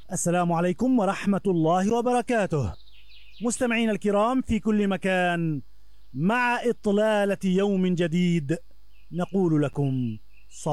السلام عليكم ورحمة الله وبركاته. مستمعين الكرام في كل مكان، مع إطلالة يوم جديد نقول لكم